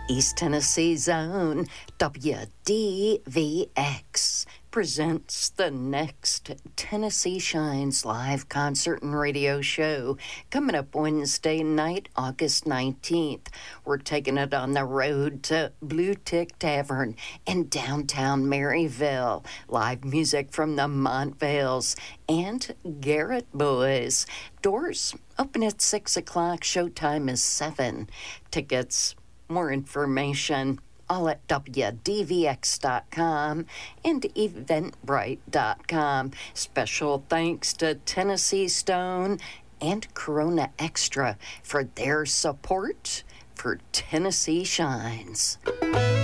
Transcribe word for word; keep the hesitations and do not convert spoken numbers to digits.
East Tennessee's own W D V X presents the next Tennessee Shines live concert and radio show coming up Wednesday night, August nineteenth. We're taking it on the road to Blue Tick Tavern in downtown Maryville. Live music from the Montvales and Garrett Boys. Doors open at six o'clock. Showtime is seven. Tickets, more information, all at W D V X dot com and eventbrite dot com. Special thanks to Tennessee Stone and Corona Extra for their support for Tennessee Shines.